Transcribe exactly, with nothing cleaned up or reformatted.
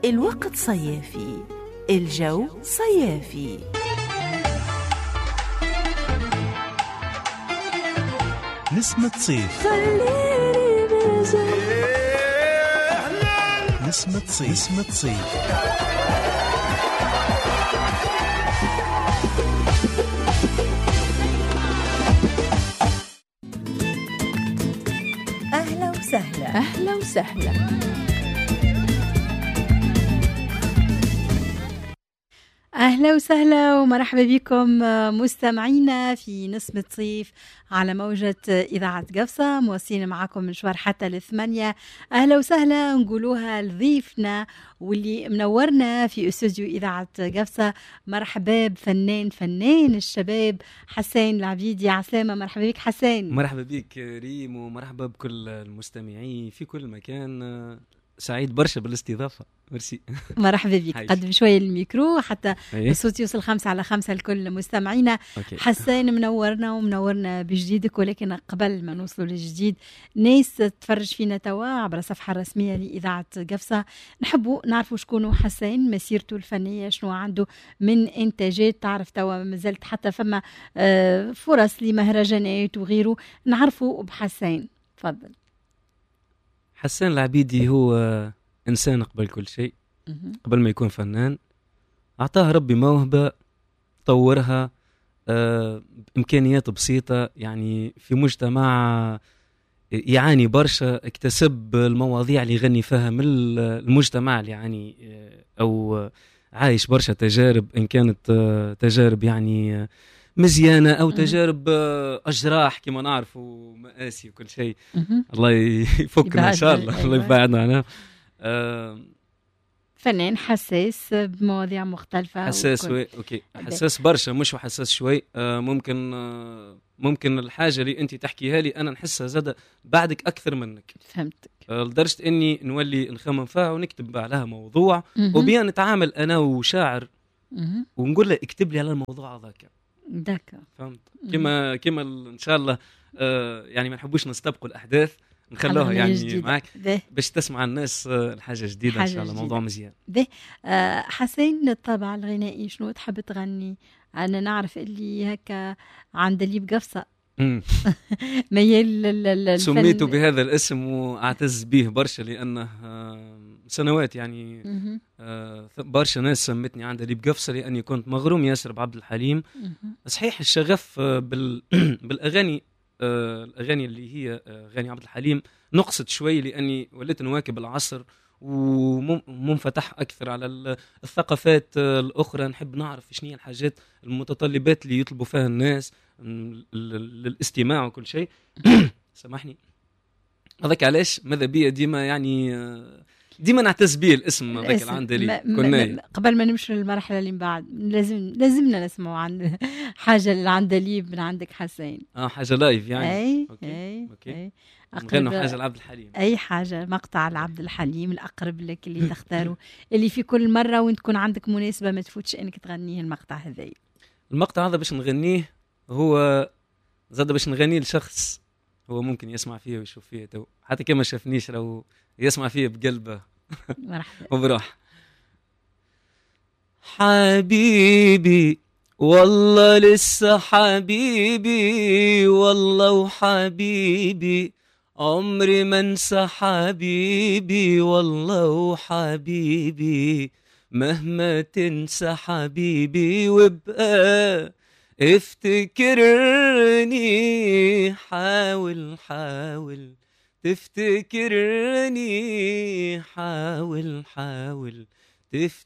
الوقت صيافي، الجو صيافي. نسمة صيف، خليني بجد نسمة صيف، نسمة صيف. أهلا وسهلا. أهلا وسهلا. أهلا وسهلا ومرحبا بكم مستمعينا في نسمة صيف على موجة إذاعة قفصة، مواصلين معكم مشوار حتى للثمانية. أهلا وسهلا نقولوها لضيفنا واللي منورنا في استوديو إذاعة قفصة. مرحبا بفنان فنان الشباب حسين العبيدي. عسلامة، مرحبا بك حسين. مرحبا بك ريم، ومرحبا بكل المستمعين في كل مكان. سعيد برشا بالاستضافة، ميرسي. مرحبا بك. قدم شوية الميكرو حتى أيه؟ الصوت يوصل خمسة على خمسة لكل مستمعينا. أوكي. حسين منورنا ومنورنا بجديدك، ولكن قبل ما نوصلوا للجديد ناس تتفرج فينا توا عبر الصفحة الرسمية لإذاعة قفصة، نحبوا نعرفوا شكونه حسين، مسيرته الفنية شنو عنده من إنتاجات. تعرف توا مازلت حتى فما فرص لمهرجانات وغيره، نعرفوا بحسين. تفضل. حسين العبيدي هو إنسان قبل كل شيء، قبل ما يكون فنان. أعطاه ربي موهبة طورها آه، بإمكانيات بسيطة، يعني في مجتمع يعاني برشا، اكتسب المواضيع اللي يغني فيها من المجتمع اللي يعاني أو عايش برشا تجارب، إن كانت تجارب يعني مزيانة أو تجارب أجراح كما نعرف ومآسي وكل شيء. الله يفكنا إن شاء الله. الله يبعدنا عنها. أه فنان حساس بمواضيع مختلفة. حساس وي. أوكي. حساس برشا، مش حساس شوي. أه ممكن أه ممكن الحاجة اللي أنت تحكيها لي أنا نحسها زادة بعدك أكثر منك. فهمتك. أه لدرجة أني نولي نخمم فيها ونكتب عليها موضوع، وبيان نتعامل أنا وشاعر ونقول له اكتب لي على الموضوع هذاك. داكا. فهمت. كما كما ان شاء الله آه يعني ما نحبوش نستبقوا الاحداث، نخلوها يعني معك باش تسمع الناس آه الحاجه جديده حاجة ان شاء الله. جديدة. موضوع مزيان. آه حسين، الطبع الغنائي شنو تحب تغني؟ انا نعرف اللي هكا عند اللي بقفصه ميال سميته بهذا الاسم واعتز به برشا، لانه آه سنوات يعني آه برشا ناس سمتني عند اللي بقفصه، لاني كنت مغروم ياسر بعبد الحليم. صحيح الشغف آه بال بالاغاني آه الاغاني اللي هي اغاني آه عبد الحليم نقصت شوي، لاني وليت نواكب العصر ومنفتح اكثر على الثقافات آه الاخرى. نحب نعرف شنو هي الحاجات المتطلبات اللي يطلبوا فيها الناس للاستماع وكل شيء. سامحني. هذاك علاش ماذا بيا ديما يعني ديما نعتز بيه الاسم هذاك العندلي. كنا قبل ما نمشي للمرحله اللي من بعد لازم لازمنا نسمعوا عن حاجه العندلي من عندك حسين. اه حاجه لايف يعني. اي اوكي اي, أوكي. أي. نغنوا حاجه لعبد الحليم، اي حاجه، مقطع لعبد الحليم الاقرب لك اللي تختاره اللي في كل مره وين تكون عندك مناسبه ما تفوتش انك تغنيه المقطع هذا. المقطع هذا باش نغنيه هو زاد باش نغنيه لشخص هو ممكن يسمع فيه ويشوف فيه تو، حتى كما شافنيش لو يسمع فيه بقلبه. مرحبا. وبروح. حبيبي والله لسه حبيبي، والله وحبيبي عمري ما انسى حبيبي، والله وحبيبي مهما تنسى حبيبي وبقى افتكرني، حاول حاول تفتكرني، حاول حاول تفتكرني.